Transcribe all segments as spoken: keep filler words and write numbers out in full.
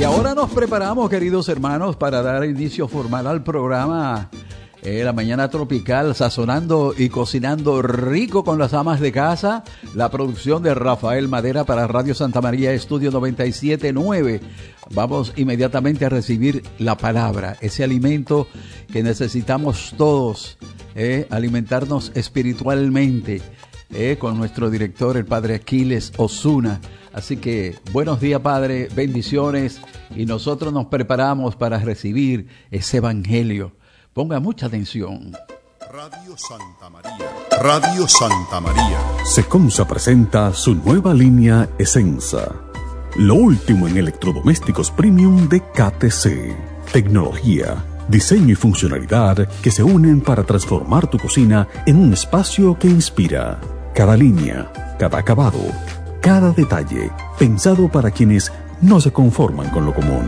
Y ahora nos preparamos, queridos hermanos, para dar inicio formal al programa eh, La Mañana Tropical, sazonando y cocinando rico con las amas de casa. La producción de Rafael Madera para Radio Santa María, Estudio noventa y siete punto nueve. Vamos inmediatamente a recibir la palabra, ese alimento que necesitamos todos, eh, alimentarnos espiritualmente, eh, con nuestro director, el Padre Aquiles Osuna. Así que, buenos días, Padre, bendiciones, y nosotros nos preparamos para recibir ese evangelio. Ponga mucha atención. Radio Santa María. Radio Santa María. Secomsa presenta su nueva línea Esensa. Lo último en electrodomésticos premium de K T C. Tecnología, diseño y funcionalidad que se unen para transformar tu cocina en un espacio que inspira. Cada línea, cada acabado, cada detalle, pensado para quienes no se conforman con lo común.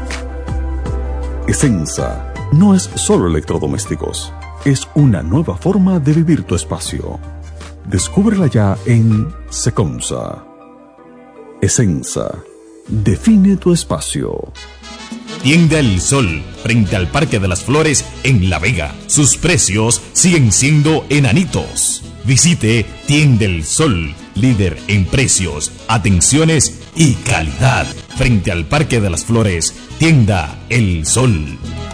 Esensa no es solo electrodomésticos, es una nueva forma de vivir tu espacio. Descúbrela ya en Secomsa. Esensa define tu espacio. Tienda El Sol, frente al Parque de las Flores en La Vega. Sus precios siguen siendo enanitos. Visite Tienda El Sol, líder en precios, atenciones y calidad. Frente al Parque de las Flores, Tienda El Sol.